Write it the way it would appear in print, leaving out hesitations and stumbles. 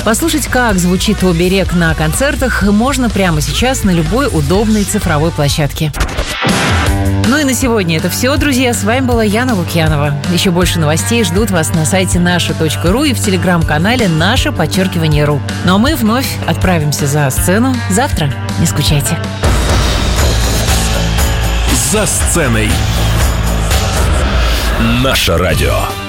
Послушать, как звучит «Оберег» на концертах можно прямо сейчас на любой удобной цифровой площадке. Ну и на сегодня это все, друзья. С вами была Яна Лукьянова. Еще больше новостей ждут вас на сайте наша.ру и в телеграм-канале #наше_ру. Ну а мы вновь отправимся за сцену завтра. Не скучайте. За сценой. Наше радио.